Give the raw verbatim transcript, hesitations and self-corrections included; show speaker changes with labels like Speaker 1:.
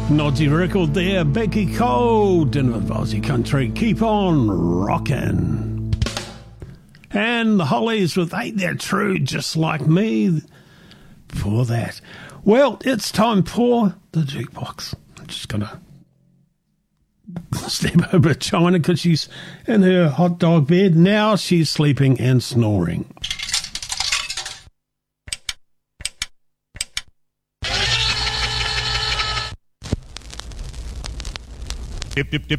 Speaker 1: Nodgy record there, Becky Cole, Dinner of Aussie Country, keep on rockin'. And the Hollies with Ain't That True, Just Like Me, for that. Well, it's time for the jukebox. I'm just gonna step over to China because she's in her hot dog bed. Now she's sleeping and snoring.
Speaker 2: Dip, dip, dip.